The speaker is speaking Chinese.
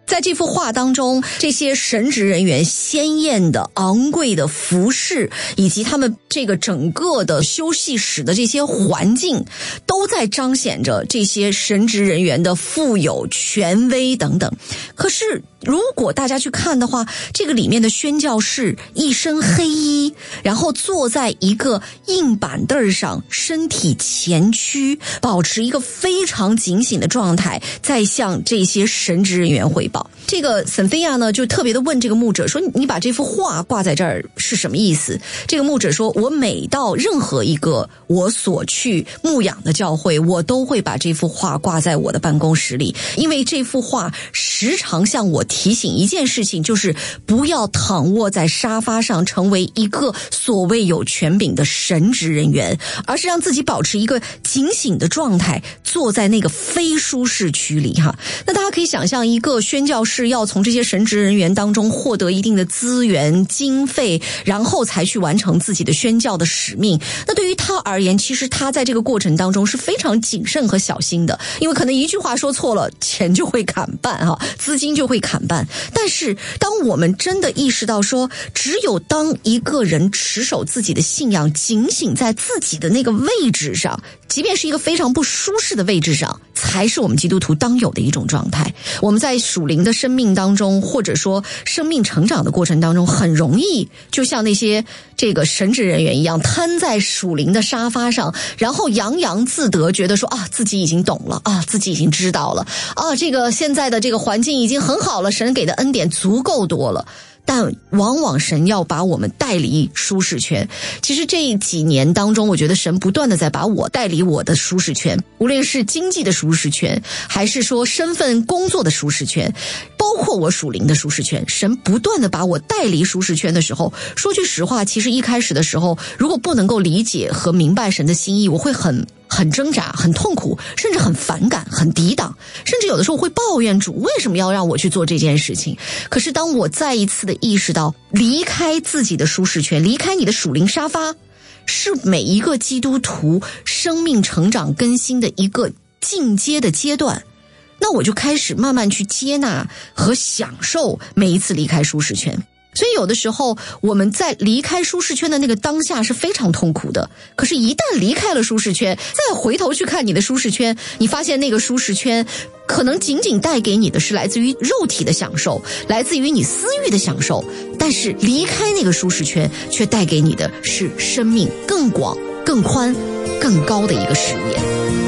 在这幅画当中，这些神职人员鲜艳的昂贵的服饰，以及他们这个整个的休息室的这些环境，都在彰显着这些神职人员的富有、权威等等。可是如果大家去看的话，这个里面的宣教士一身黑衣，然后坐在一个硬板凳上，身体前屈，保持一个非常警醒的状态，在向这些神职人员汇报。这个沈菲亚呢就特别的问这个牧者说，你把这幅画挂在这儿是什么意思？这个牧者说，我每到任何一个我所去牧养的教会，我都会把这幅画挂在我的办公室里，因为这幅画时常向我提醒一件事情，就是不要躺卧在沙发上成为一个所谓有权柄的神职人员，而是让自己保持一个警醒的状态，坐在那个非舒适区里哈。那大家可以想象，一个宣教士要从这些神职人员当中获得一定的资源经费，然后才去完成自己的宣教的使命。那对于他而言，其实他在这个过程当中是非常谨慎和小心的，因为可能一句话说错了，钱就会砍半哈，资金就会砍半。但是当我们真的意识到说，只有当一个人持守自己的信仰，警醒在自己的那个位置上，即便是一个非常不舒适的位置上，才是我们基督徒当有的一种状态。我们在属灵的生命当中，或者说生命成长的过程当中，很容易就像那些这个神职人员一样，瘫在属灵的沙发上，然后洋洋自得，觉得说啊，自己已经懂了啊，自己已经知道了啊，这个现在的这个环境已经很好了，神给的恩典足够多了。但往往神要把我们带离舒适圈。其实这几年当中，我觉得神不断的在把我带离我的舒适圈，无论是经济的舒适圈，还是说身份工作的舒适圈，包括我属灵的舒适圈，神不断的把我带离舒适圈的时候，说句实话，其实一开始的时候，如果不能够理解和明白神的心意，我会很挣扎，很痛苦，甚至很反感，很抵挡，甚至有的时候会抱怨主为什么要让我去做这件事情。可是当我再一次的意识到，离开自己的舒适圈，离开你的属灵沙发，是每一个基督徒生命成长更新的一个进阶的阶段，那我就开始慢慢去接纳和享受每一次离开舒适圈。所以有的时候我们在离开舒适圈的那个当下是非常痛苦的，可是一旦离开了舒适圈，再回头去看你的舒适圈，你发现那个舒适圈可能仅仅带给你的是来自于肉体的享受，来自于你私欲的享受，但是离开那个舒适圈却带给你的是生命更广、更宽、更高的一个视野。